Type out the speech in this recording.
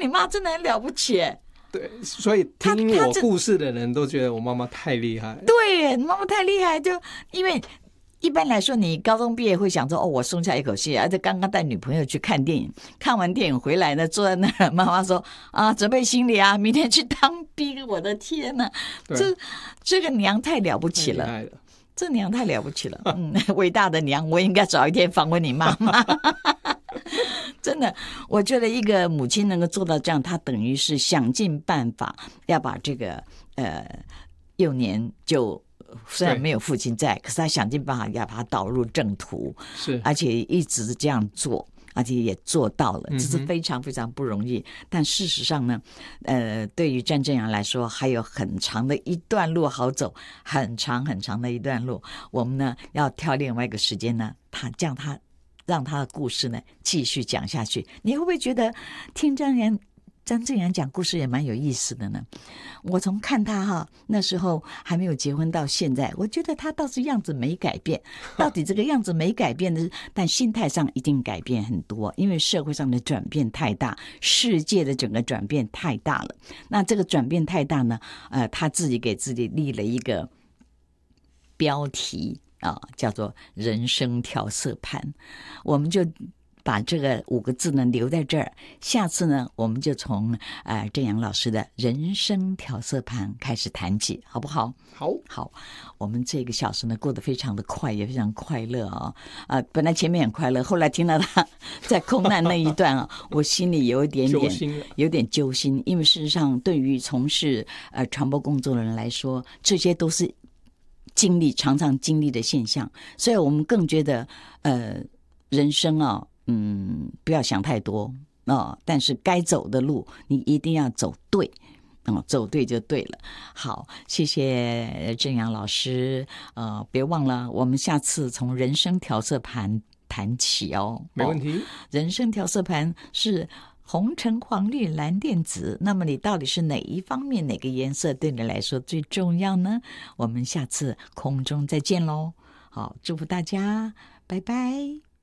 你妈真的很了不起。 对，所以听我故事的人都觉得我妈妈太厉害。 对，妈妈太厉害，就因为一般来说，你高中毕业会想说，哦，我松下一口气，而且刚刚带女朋友去看电影，看完电影回来呢，坐在那儿，妈妈说啊，准备行李啊，明天去当兵。我的天哪，这个娘太了不起了，这娘太了不起了，伟大的娘，我应该早一天访问你妈妈。真的，我觉得一个母亲能够做到这样，她等于是想尽办法要把这个幼年就虽然没有父亲在，可是她想尽办法要把他导入正途， 是， 而且一直这样做，而且也做到了，这是非常非常不容易。但事实上呢，对于詹正阳来说，还有很长的一段路好走，很长很长的一段路。我们呢要挑另外一个时间呢，让他的故事呢继续讲下去。你会不会觉得听张正阳讲故事也蛮有意思的呢？我从看他那时候还没有结婚到现在，我觉得他倒是样子没改变。到底这个样子没改变的，但心态上一定改变很多，因为社会上的转变太大，世界的整个转变太大了。那这个转变太大呢，他自己给自己立了一个标题叫做人生调色盘。我们就把这个5个字呢留在这儿，下次呢我们就从正阳老师的人生调色盘开始谈起，好不好？好，我们这个小时呢过得非常的快，也非常快乐本来前面很快乐，后来听到他在空难那一段我心里有点揪心，因为事实上对于从事传播工作的人来说，这些都是常常经历的现象，所以我们更觉得人生不要想太多但是该走的路你一定要走对走对就对了。好，谢谢正阳老师别忘了我们下次从人生调色盘谈起没问题。 人生调色盘是红橙黄绿蓝靛紫，那么你到底是哪一方面，哪个颜色对你来说最重要呢？我们下次空中再见咯。好，祝福大家，拜拜。